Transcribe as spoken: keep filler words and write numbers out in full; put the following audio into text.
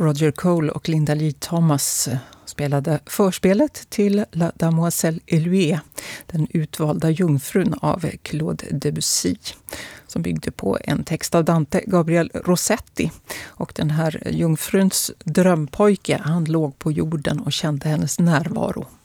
Roger Cole och Linda Lee Thomas spelade förspelet till La Demoiselle Héloïse, den utvalda jungfrun av Claude Debussy, som byggde på en text av Dante Gabriel Rossetti. Och den här jungfruns drömpojke, han låg på jorden och kände hennes närvaro.